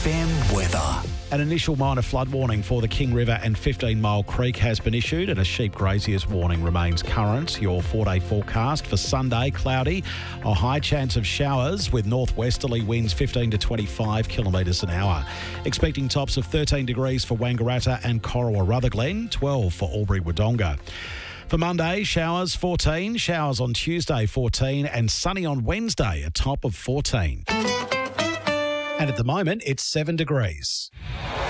FM weather. An initial minor flood warning for the King River and 15 Mile Creek has been issued, and a sheep grazier's warning remains current. Your 4-day forecast for Sunday: cloudy, a high chance of showers with northwesterly winds 15 to 25 kilometres an hour. Expecting tops of 13 degrees for Wangaratta and Corowa Rutherglen, 12 for Albury Wodonga. For Monday, showers 14, showers on Tuesday 14, and sunny on Wednesday, a top of 14. And at the moment, it's 7 degrees.